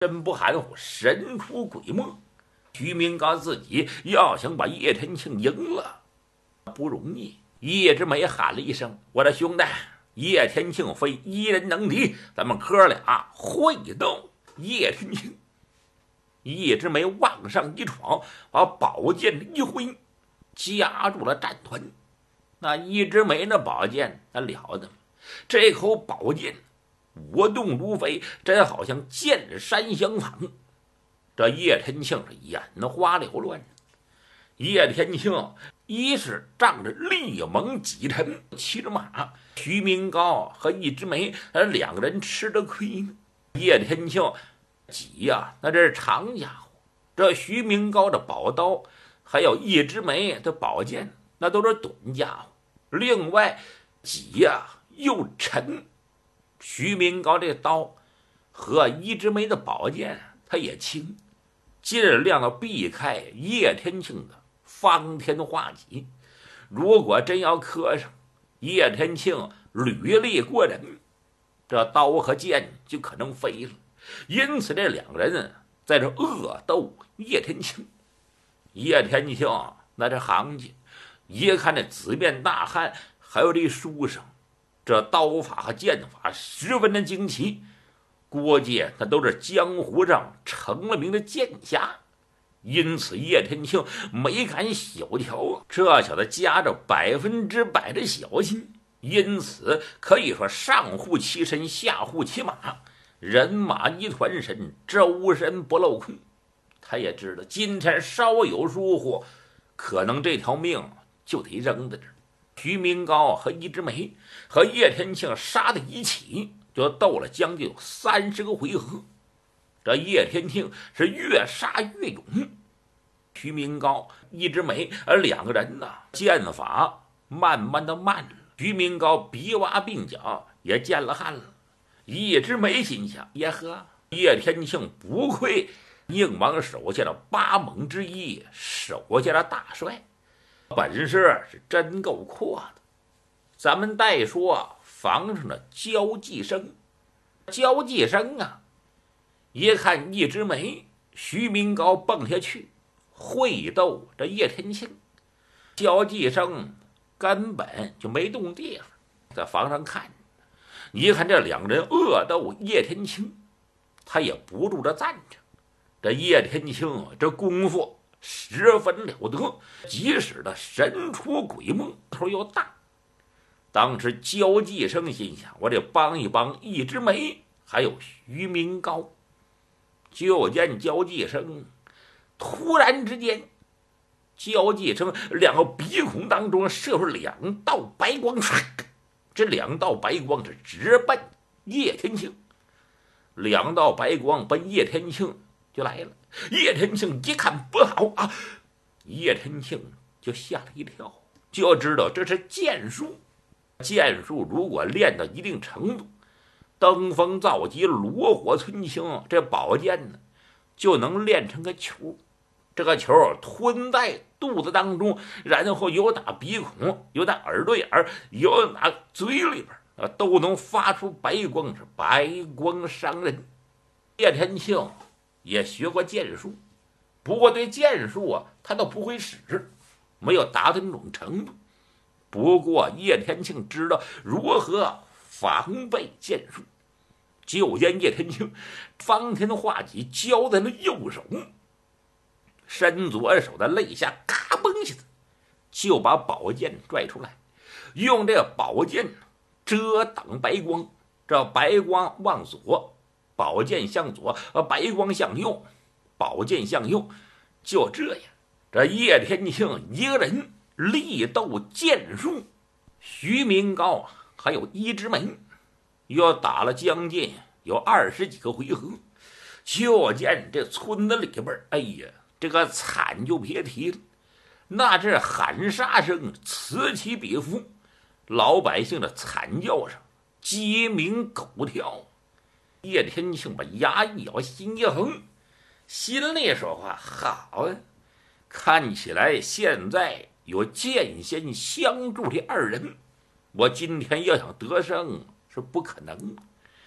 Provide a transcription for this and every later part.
真不含糊，神出鬼没。徐明刚自己要想把叶天庆赢了不容易。叶之美喊了一声：“我的兄弟，叶天庆非一人能敌，咱们哥俩会斗。”叶天庆，叶之美往上一闯，把宝剑一挥，夹住了战团。那叶之美那宝剑那了得吗？这口宝剑舞动如飞，真好像剑山相仿。这叶天庆是眼花缭乱。叶天庆一是仗着力猛几沉，骑着马，徐明高和易之梅两个人吃着亏呢。叶天庆挤呀，那这是长家伙。这徐明高的宝刀，还有易之梅的宝剑，那都是短家伙。另外挤呀又沉，徐明高这刀和易之梅的宝剑他也轻，尽量的避开叶天庆的方天画戟。如果真要磕上，叶天庆履历过人，这刀和剑就可能飞了。因此这两个人在这恶斗叶天庆。叶天庆那这行家一看这紫面大汉还有这书生，这刀法和剑法十分的精奇，估计他都是江湖上成了名的剑侠。因此叶天庆没敢小瞧，这小子夹着100%的小心，因此可以说上护其身，下护其马，人马一团身，周身不漏空。他也知道今天稍有疏忽，可能这条命就得扔在这儿。徐明高和易之梅和叶天庆杀在一起，就斗了将近有30个回合。这叶天庆是越杀越勇，徐明高、易之梅两个人呢，剑法慢慢的慢了。徐明高鼻洼鬓角也见了汗了。易之梅心想：耶呵，叶天庆不愧宁王手下的8猛之一，手下的大帅，本事是真够阔的。咱们再说房上的焦继生。焦继生啊，一看易之梅、徐明高蹦下去会斗这叶天庆，焦继生根本就没动地方，在房上看着。一看这两个人恶斗叶天庆，他也不住着赞着。这叶天庆这功夫十分了得，即使的神出鬼没，头又大。当时焦继生心想：我得帮一帮易之梅还有徐明高。就见焦继生突然之间，焦继生两个鼻孔当中射出2道白光，这2道白光是直奔叶天庆。2道白光奔叶天庆就来了。叶天庆一看不好啊，叶天庆就吓了一跳，就知道这是剑术。剑术如果练到一定程度，登峰造极，炉火纯青，这宝剑呢就能练成个球。这个球吞在肚子当中，然后由打鼻孔，由打耳朵眼儿，由打嘴里边都能发出白光，是白光伤人。叶天庆也学过剑术，不过对剑术他都不会使，没有达到那种程度。不过叶天庆知道如何防备剑术。就见叶天庆方天画戟交在了右手，伸左手的肋下嘎嘣一下子就把宝剑拽出来，用这个宝剑遮挡白光。这白光往左，宝剑向左；白光向右，宝剑向右。就这样，这叶天庆一个人力斗剑术，徐明高还有易之梅又打了将近有20几个回合。就见这村子里边，哎呀，这个惨就别提了，那这喊杀声此起彼伏，老百姓的惨叫声鸡鸣狗跳。叶天庆把牙一咬，心一横，心里说话：好啊，看起来现在有剑仙相助的2人，我今天要想得胜是不可能。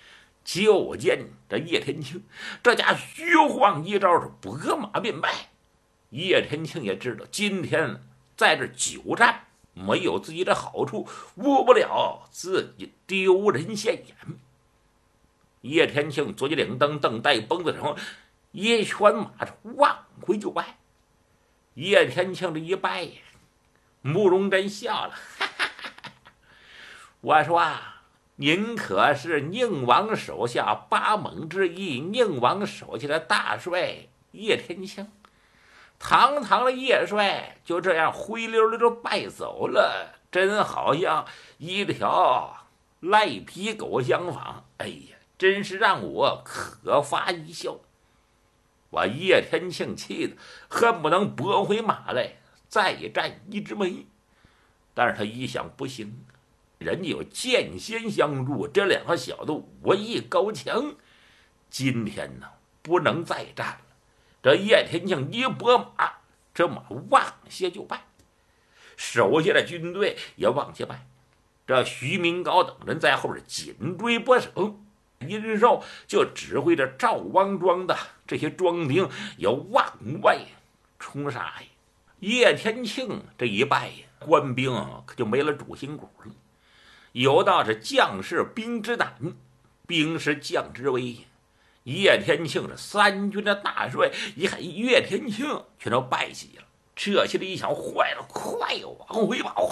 就见这叶天庆这家虚晃一招是拨马便败。叶天庆也知道今天在这久战没有自己的好处，误不了自己丢人现眼。叶天庆左脚领灯，蹬带绷子手，一拳马往回就拜。叶天庆这一拜呀，慕容真笑了，哈哈哈，我说啊，您可是宁王手下八猛之一，宁王手下的大帅叶天庆。堂堂的叶帅就这样灰溜溜的败走了，真好像一条赖皮狗相仿。哎呀，真是让我可发一笑。我叶天庆气得恨不能拨回马来再战一枝梅。但是他一想不行，人家有剑仙相助，这两个小子武艺高强，今天呢不能再战了。这叶天庆一拨马，这马往下就败，手下的军队也往下败。这徐明高等人在后边紧追不舍，殷寿就指挥着赵王庄的这些庄兵要往外冲杀呀。叶天庆这一败呀，官兵可就没了主心骨了。有道是将士兵之胆，兵是将之威。叶天庆是三军的大帅，一看叶天庆全都败起了。这些人一想，坏了，快往回跑！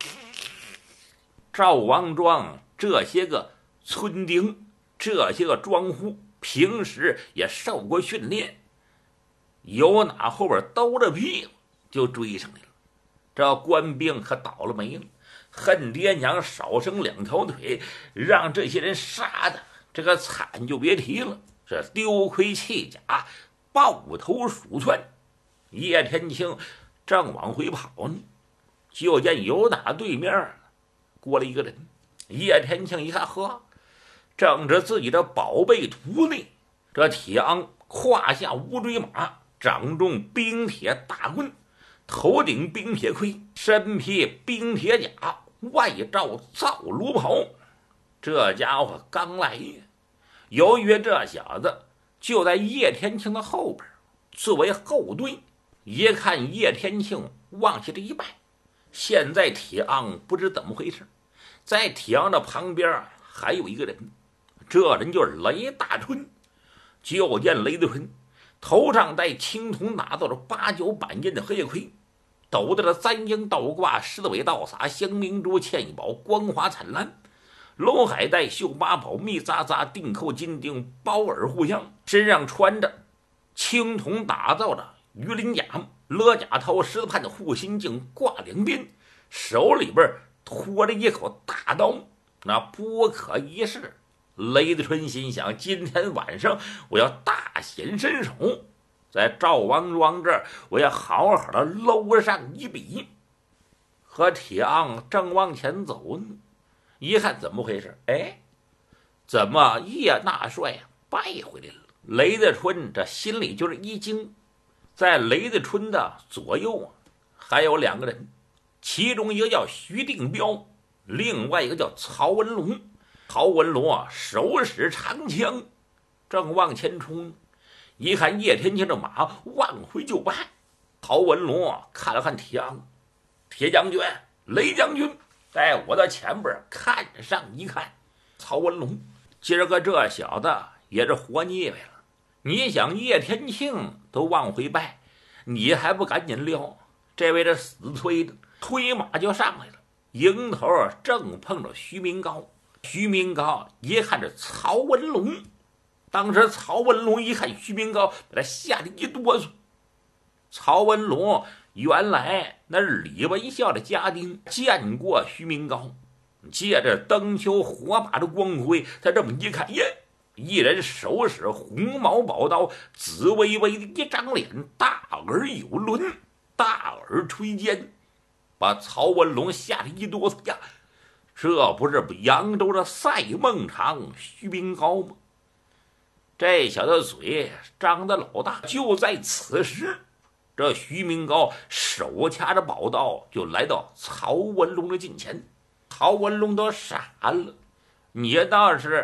赵王庄这些个村丁，这些个庄户，平时也受过训练，有哪后边兜着屁股就追上来了。这官兵可倒了霉了，恨爹娘少生两条腿，让这些人杀的这个惨就别提了。这丢盔弃甲，抱头鼠窜。叶天庆正往回跑呢，就见有哪对面过了一个人。叶天庆一看，呵，正是自己的宝贝徒弟这铁昂，胯下乌骓马，掌中冰铁大棍，头顶冰铁盔，身披冰铁甲，外罩皂卢袍。这家伙刚来呀，由于这小子就在叶天庆的后边作为后队，一看叶天庆往下这一拜，现在铁昂不知怎么回事，在铁昂的旁边还有一个人，这人就是雷大春。就见雷大春头上戴青铜打造的八角板印的黑盔，斗的三鹰倒挂，狮子尾倒洒，香明珠嵌一宝，光华灿烂。龙海带绣八宝，密匝匝，定扣金钉，包耳互相。身上穿着青铜打造的鱼鳞甲，勒甲套，狮子判的护心镜挂两边，手里边托着一口大刀，那不可一世。雷德春心想，今天晚上我要大显身手，在赵王庄这儿我要好好的搂上一笔。和铁昂正往前走呢，一看怎么回事？哎，怎么叶大帅败回来了？雷德春这心里就是一惊。在雷德春的左右还有两个人，其中一个叫徐定彪，另外一个叫曹文龙。曹文龙手使长枪，正往前冲。一看叶天庆的马往回就败，曹文龙看了看铁昂，铁将军、雷将军，在我的前边看上一看。曹文龙今儿个这小子也是活腻歪了。你想叶天庆都往回败，你还不赶紧撩？这位这死推的，推马就上来了，迎头正碰着徐明高。徐明高一看这曹文龙，当时曹文龙一看徐明高，把他吓得一哆嗦。曹文龙原来那是李文孝的家丁，见过徐明高，借着灯球火把的光辉，他这么一看，耶，一人手使红毛宝刀，紫微微的一张脸，大耳有轮，大耳垂肩，把曹文龙吓得一哆嗦呀。这不是扬州的赛孟尝徐明高吗？这小子嘴张得老大。就在此时，这徐明高手掐着宝刀就来到曹文龙的近前。曹文龙都傻了，你倒是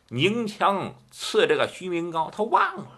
拧枪刺这个徐明高，他忘了。